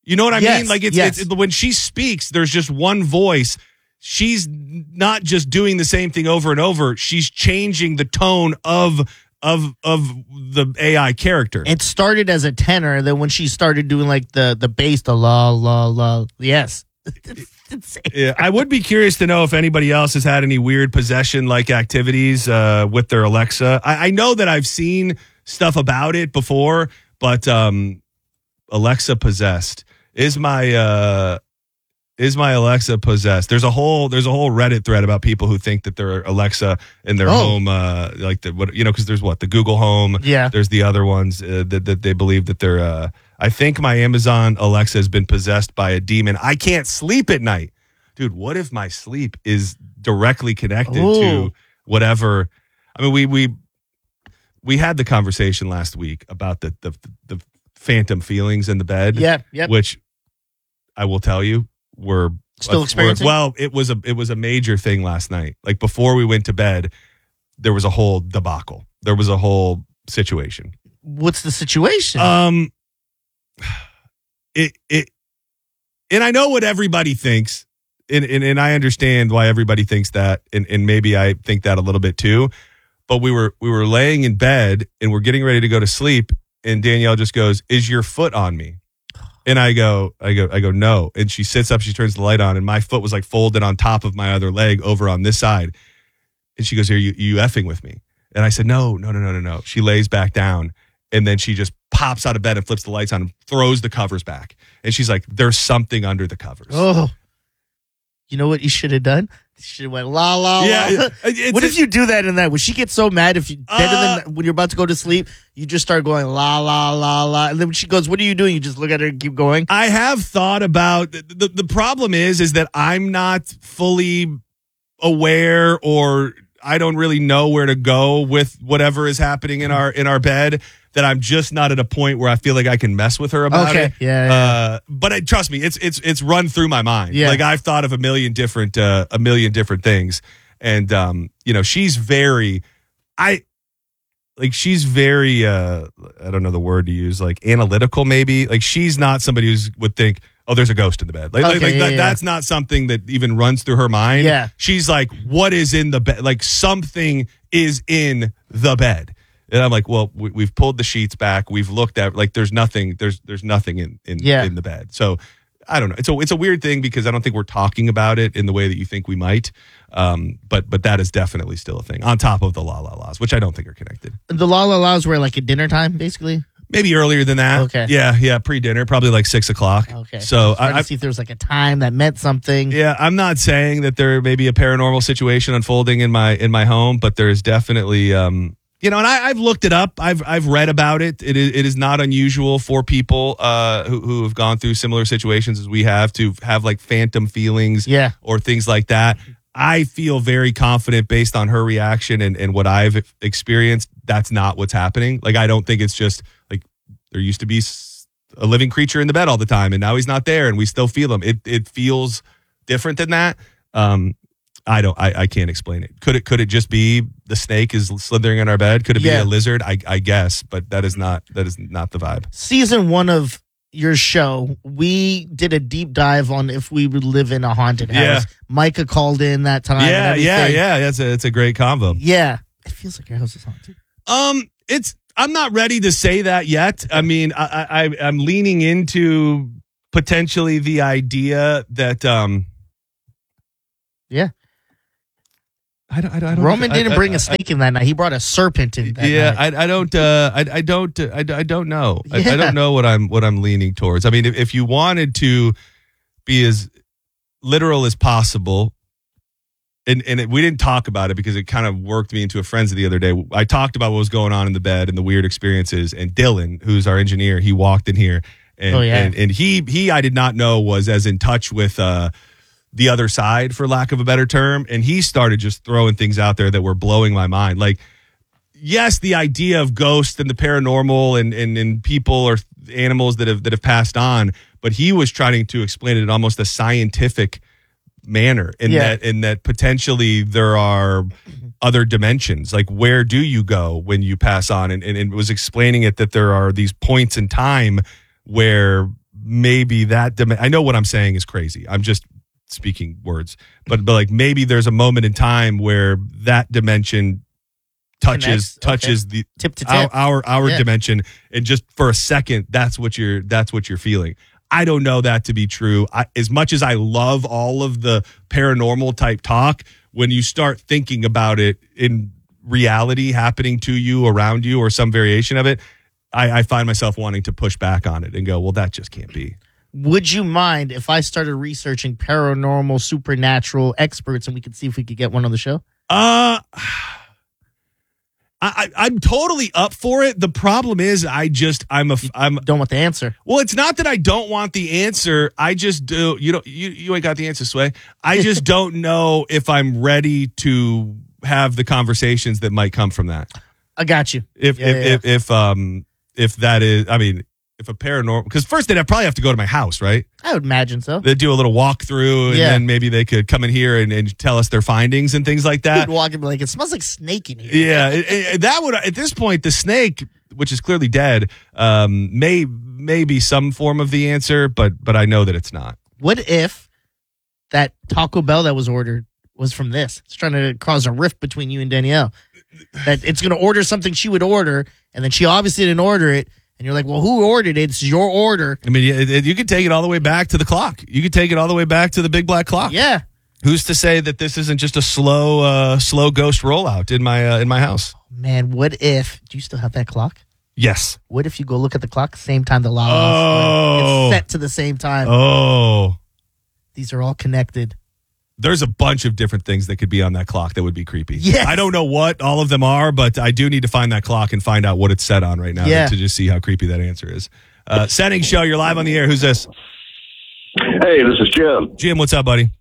You know what I Yes, mean? Like yes. it's when she speaks, there's just one voice. She's not just doing the same thing over and over. She's changing the tone of the AI character. It started as a tenor, and then when she started doing like the bass, the la la la, yes. It's insane. Yeah, I would be curious to know if anybody else has had any weird possession-like activities with their Alexa. I know that I've seen stuff about it before, but Alexa possessed is my Alexa possessed. There's a whole Reddit thread about people who think that their Alexa in their home, like because there's the Google Home. Yeah. There's the other ones that they believe that they're. I think my Amazon Alexa has been possessed by a demon. I can't sleep at night, dude. What if my sleep is directly connected to whatever? I mean, we had the conversation last week about the phantom feelings in the bed. Yeah, yep. Which I will tell you. Were still experiencing? Well, it was a major thing last night. Like before we went to bed, there was a whole debacle. There was a whole situation. What's the situation? And I know what everybody thinks, and I understand why everybody thinks that, and maybe I think that a little bit too. But we were laying in bed and we're getting ready to go to sleep, and Danielle just goes, "Is your foot on me?" And I go, no. And she sits up, she turns the light on, and my foot was like folded on top of my other leg over on this side. And she goes, "Are you effing with me?" And I said, no. She lays back down, and then she just pops out of bed and flips the lights on and throws the covers back. And she's like, "There's something under the covers." Oh, you know what you should have done? You should have went la la Yeah, la. What if you do that in that? Would she get so mad if you when you're about to go to sleep, you just start going la la la la, and then when she goes, "What are you doing?" You just look at her and keep going. I have thought about the problem is that I'm not fully aware, or I don't really know where to go with whatever is happening in our bed, that I'm just not at a point where I feel like I can mess with her about it. Yeah. But trust me, it's run through my mind. Yeah. Like I've thought of a million different things, and she's very, she's very, I don't know the word to use, like analytical maybe. Like she's not somebody who would think, "Oh, there's a ghost in the bed." That's not something that even runs through her mind. Yeah. She's like, "What is in the bed?" Like something is in the bed. And I'm like, "Well, we've pulled the sheets back. We've looked at, like, there's nothing in the bed." So I don't know. It's a weird thing because I don't think we're talking about it in the way that you think we might. But that is definitely still a thing on top of the la la la's, which I don't think are connected. The la la la's were like at dinner time, basically. Maybe earlier than that. Okay. Yeah, pre-dinner, probably like 6:00. Okay. So I to see if there was like a time that meant something. Yeah, I'm not saying that there may be a paranormal situation unfolding in my home, but there's definitely and I've looked it up. I've read about it. It is not unusual for people who have gone through similar situations as we have to have like phantom feelings, or things like that. I feel very confident based on her reaction and what I've experienced. That's not what's happening. Like I don't think it's just like there used to be a living creature in the bed all the time, and now he's not there, and we still feel him. It feels different than that. I can't explain it. Could it just be the snake is slithering in our bed? Could it be a lizard? I guess, but that is not the vibe. Season 1 of your show, we did a deep dive on if we would live in a haunted house. Yeah. Micah called in that time. Yeah. It's a great combo. Yeah. It feels like your house is haunted. I'm not ready to say that yet. I mean, I'm leaning into potentially the idea that I don't. Roman didn't bring a snake in that night. He brought a serpent in that night. I don't know. I don't know what I'm leaning towards. I mean, if you wanted to be as literal as possible, and we didn't talk about it because it kind of worked me into a frenzy the other day. I talked about what was going on in the bed and the weird experiences, and Dylan, who's our engineer, he walked in here, and he I did not know was as in touch with the other side, for lack of a better term, and he started just throwing things out there that were blowing my mind. Like, yes, the idea of ghosts and the paranormal and people or animals that have passed on, but he was trying to explain it in almost a scientific manner, in that potentially there are other dimensions. Like, where do you go when you pass on? And was explaining it that there are these points in time where maybe that I know what I'm saying is crazy. I'm just speaking words, but like maybe there's a moment in time where that dimension touches the tip to tip. our dimension, and just for a second, that's what you're feeling. I don't know that to be true. As much as I love all of the paranormal type talk, when you start thinking about it in reality happening to you, around you, or some variation of it, I find myself wanting to push back on it and go, well, that just can't be. Would you mind if I started researching paranormal, supernatural experts, and we could see if we could get one on the show? I'm totally up for it. The problem is, I'm don't want the answer. Well, it's not that I don't want the answer. I just do. You ain't got the answer, Sway. I just don't know if I'm ready to have the conversations that might come from that. I got you. If that is, I mean, if a paranormal, because first they'd probably have to go to my house, right? I would imagine so. They'd do a little walkthrough, and then maybe they could come in here and tell us their findings and things like that. You'd walk and be like, it smells like snake in here. Yeah, that would, at this point, the snake, which is clearly dead, may be some form of the answer, but I know that it's not. What if that Taco Bell that was ordered was from this? It's trying to cause a rift between you and Danielle. That it's going to order something she would order, and then she obviously didn't order it. And you're like, well, who ordered it? It's your order. I mean, you could take it all the way back to the clock. You could take it all the way back to the big black clock. Yeah. Who's to say that this isn't just a slow ghost rollout in my house? Man, what if? Do you still have that clock? Yes. What if you go look at the clock same time the it's set to the same time? Oh. These are all connected. There's a bunch of different things that could be on that clock that would be creepy. Yes. I don't know what all of them are, but I do need to find that clock and find out what it's set on right now to just see how creepy that answer is. Setting show, you're live on the air. Who's this? Hey, this is Jim. Jim, what's up, buddy?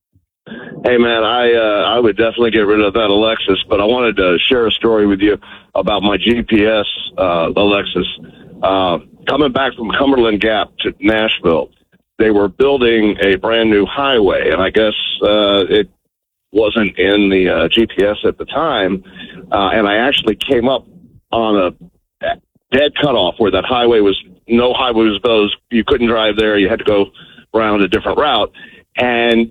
Hey, man, I would definitely get rid of that Alexis, but I wanted to share a story with you about my GPS Alexis. Coming back from Cumberland Gap to Nashville, they were building a brand new highway, and I guess it wasn't in the GPS at the time, and I actually came up on a dead cutoff where that highway was, no highway was built. You couldn't drive there. You had to go around a different route, and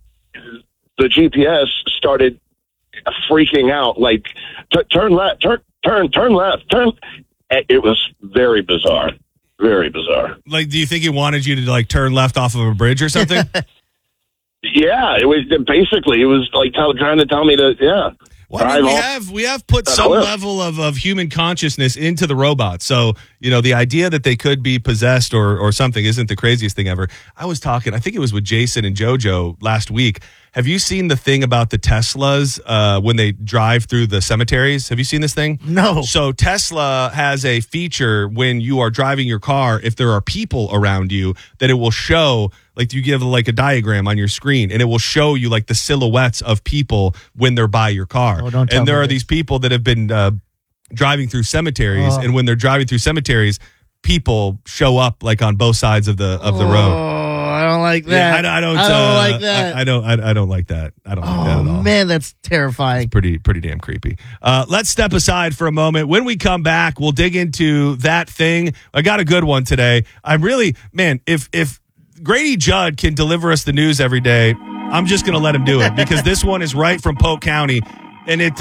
the GPS started freaking out, like, turn left, turn left, turn. It was very bizarre. Very bizarre. Like, do you think he wanted you to, like, turn left off of a bridge or something? Yeah, it was basically, it was like trying to tell me to, yeah. Well, I mean, we have put some level of human consciousness into the robot. So, the idea that they could be possessed or something isn't the craziest thing ever. I was talking, I think it was with Jason and JoJo last week. Have you seen the thing about the Teslas when they drive through the cemeteries? Have you seen this thing? No. So Tesla has a feature when you are driving your car, if there are people around you, that it will show, like, you give like a diagram on your screen, and it will show you like the silhouettes of people when they're by your car. Oh, don't tell and there me are this. these people that have been driving through cemeteries, and when they're driving through cemeteries, people show up like on both sides of the road. I don't like that. Yeah, I don't like that. I don't like that. I don't like that at all. Man, that's terrifying. Pretty damn creepy. Let's step aside for a moment. When we come back, we'll dig into that thing. I got a good one today. I'm really, man, if Grady Judd can deliver us the news every day, I'm just going to let him do it, because this one is right from Polk County, and it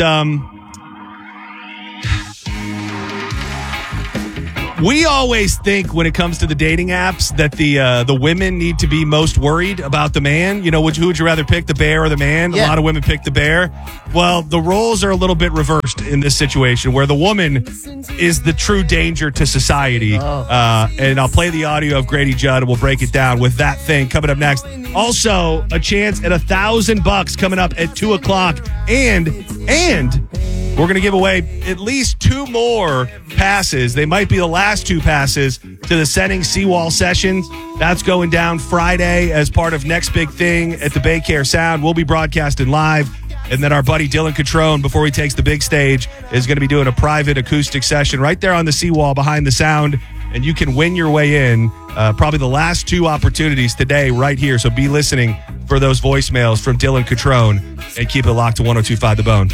we always think when it comes to the dating apps that the women need to be most worried about the man. Who would you rather pick, the bear or the man? Yeah. A lot of women pick the bear. Well, the roles are a little bit reversed in this situation, where the woman is the true danger to society. And I'll play the audio of Grady Judd, and we'll break it down with that thing coming up next. Also, a chance at $1,000 coming up at 2:00, and we're going to give away at least 2 more passes. They might be the last 2 passes to the Setting Seawall Sessions. That's going down Friday as part of Next Big Thing at the Baycare Sound. We'll be broadcasting live. And then our buddy Dylan Catrone, before he takes the big stage, is going to be doing a private acoustic session right there on the seawall behind the sound. And you can win your way in. Probably the last 2 opportunities today right here. So be listening for those voicemails from Dylan Catrone, and keep it locked to 102.5 The Bone.